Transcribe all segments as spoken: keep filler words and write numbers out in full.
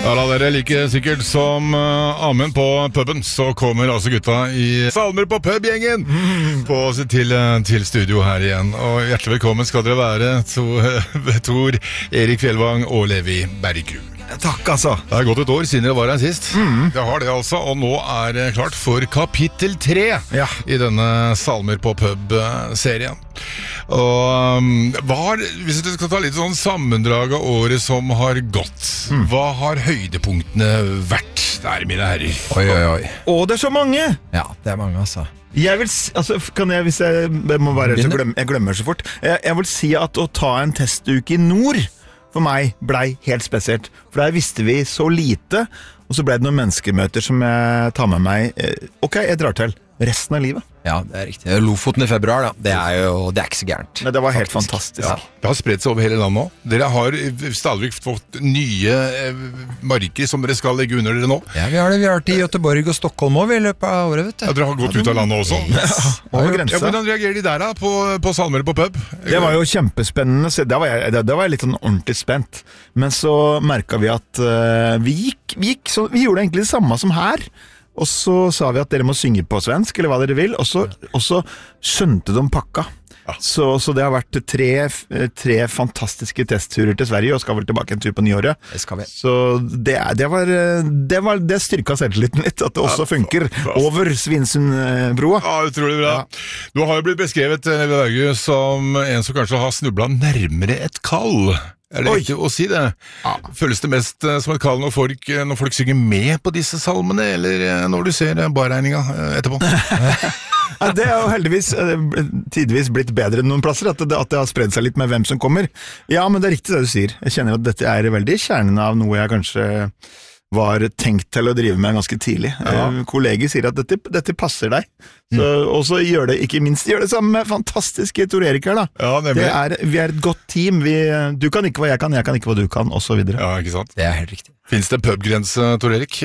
Ja, da dere like sikkert som uh, Amen på puben, så kommer altså gutta i Salmer på pub-gjengen på, til, til studio her igjen. Og hjertelig velkommen skal dere være, to, Tor Erik Fjellvang og Levi Bergum. Takk, altså. Det har gått et år siden dere var her sist. Mm. Det har det altså, og nå er det klart for kapittel tre ja. I denne Salmer på pub-serien. Og um, hva har, hvis du skal ta litt sånn sammendrag av året som har gått, mm. hva har høydepunktene vært der, mine herrer? Oi, oi, oi. Å, det er så mange! Ja, det er mange, altså. Jeg vil si, altså, kan jeg, hvis jeg, jeg må være så glemme, jeg glemmer så fort, jeg, jeg vil si at å ta en testuke I nord, for meg blei helt spesielt. For der visste vi så lite, og så ble det noen menneskemøter som jeg tar med meg. Ok, jeg drar til resten av livet. Ja, det er riktig. Lofoten I februar, da. Det er jo det er ikke så gærent. Men det var helt Faktisk. fantastisk. Ja. Det har spredt seg over hele landet nå. Dere har stadig fått nye eh, marker som dere skal legge under dere nå. Ja, vi har det. Vi har det I Göteborg og Stockholm også, I løpet av året, vet du. Ja, dere har gått ja, ut av landet også. Yes. Ja, over grensa. Ja, hvordan reagerer de der da, på, på Salmer på pub? Det var jo kjempespennende. Så da var jeg, da, da var jeg litt sånn ordentlig spent. Men så merket vi at uh, vi gikk, vi gikk så, vi gjorde egentlig det samme som her. Og så sa vi at dere må synge på svensk, eller hva dere vil, og så, og så skjønte de pakka. Ja. Så, så det har vært tre, tre fantastiske testturer til Sverige, og skal vel tilbake en tur på nyåret. Det skal vi. Så det, det var det, var, det styrket selvtilliten litt, at det også funker over Svinesundbroa. Ja, utrolig bra. Ja. Du har jo blitt beskrevet, Berge, som en som kanskje har snublet nærmere et kall. Er det Oi. Riktig å si det? Ja. Føles det mest som et kall når folk, når folk synger med på disse salmene, eller når du ser barregninga etterpå? Ja, det er jo heldigvis tidvis blitt bedre enn noen plasser, at det, at det har spredd seg litt med hvem som kommer. Ja, men det er riktig det du sier. Jeg kjenner at dette er veldig kjernen av noe jeg kanskje var tenkt til å drive med ganske tidlig. Ja. Kolleger sier at dette, dette passer deg. Så, mm. Og så gjør det, ikke minst, gjør det samme med fantastiske Tor Erik her da. Ja, det er, vi er et godt team. Vi, du kan ikke hva jeg kan, jeg kan ikke hva du kan, og så videre. Ja, ikke sant? Det er helt riktig. Finns det pubgrense, Tor Erik,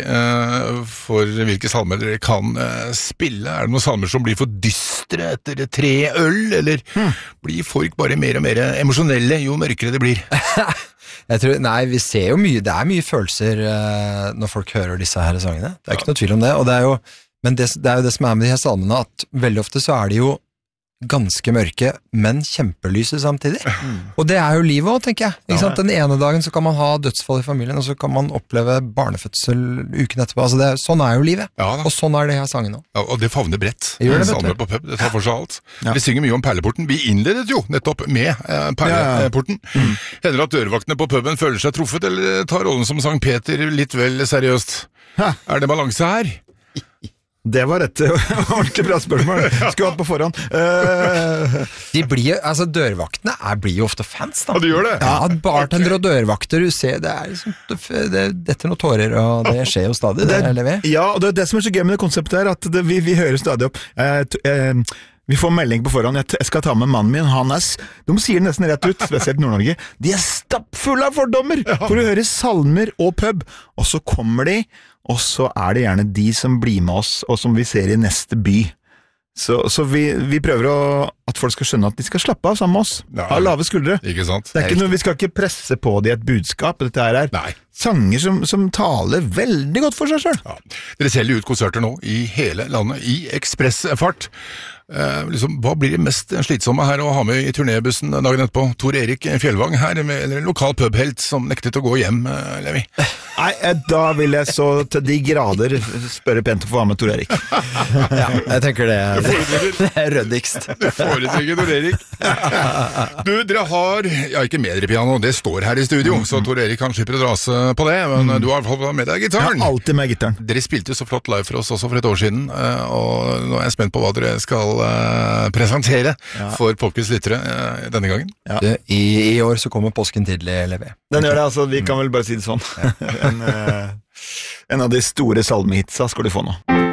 for hvilke salmer dere kan spille? Er det noen salmer som blir for dystre etter tre øl, eller mm. blir folk bare mer og mer emosjonelle jo mørkere det blir? Jeg tror, nei, vi ser jo mye, det er mye følelser uh, når folk hører disse her sangene. Det er ikke noe tvil om det, og det er jo, men det, det er jo det som er med de her salmene, at veldig ofte så er de jo ganske mørke, men kjempelyse samtidig. Mm. Og det er jo livet også, tenker jeg. Ikke sant? Den ene dagen så kan man ha dødsfall I familien, og så kan man oppleve barnefødsel uken etterpå. Altså det, sånn er jo livet. Ja, og sånn er det her sangen også. Ja, og det favner bredt. Det gjør det, Salmer på pub, det tar for seg alt. Ja. Vi synger mye om perleporten. Vi innledet jo nettopp med eh, perleporten. Ja, ja. Mm. Hender at dørvaktene på puben føler seg truffet, eller tar rollen som Sankt Peter litt vel seriøst. Hæ? Er det balanse her? Det var et ordentlig bra spørsmål. Skulle hatt på forhånd. Uh... De blir, altså dørvaktene er, blir jo ofte fans da. Ja, de gjør det. Ja, bartender og dørvakter, du ser, det er liksom, det, dette er noen tårer, og det skjer jo stadig, det, det Levi. Ja, og det er det som er så gøy med det konseptet her, at det, vi, vi hører stadig opp. Uh, t- uh, Vi får melding på forhånd, jeg skal ta med mannen min, han er, de sier det nesten rett ut, spesielt Nord-Norge, de er stappfulle av fordommer, for å høre salmer og pub, og så kommer de, og så er det gjerne de som blir med oss, og som vi ser I neste by. Så, så vi, vi prøver å, at folk skal skjønne at de skal slappe av sammen med oss, ja, ha lave skuldre. Ikke sant? Det er ikke noe, vi skal ikke presse på de et budskap, dette her er Nei. Sanger som, som taler veldig godt for seg selv. Ja. Dere selger ut konserter nå I hele landet, I ekspressfart. Eh, liksom, hva blir det mest slitsomme her å ha med I turnébussen dagen etterpå? Tor Erik Fjellvang her, med, eller en lokal pubhelt som nektet å gå hjem, eh, Levi? Nei, da vil jeg så til de grader spørre pent å få ha med Tor Erik. Ja, jeg tenker det er, det er røddigst. Det foretrekker Tor Erik. Du, dere har, ja ikke med dere piano, det står her I studio, mm. så Tor Erik kan slippe å drase på det, men mm. du har fått med deg gitaren. Jeg har alltid med gitaren. Dere spilte jo så flott live for oss også for et år siden, og nå er jeg spent på hva dere skal presentere ja. for Påskens lyttere uh, denne gangen. Ja. Du, i, I år så kommer påsken tidlig, Levi. Den gjør det, altså. Vi kan vel bare si det sånn. en, uh, en av de store salmehitsa skal du få nå.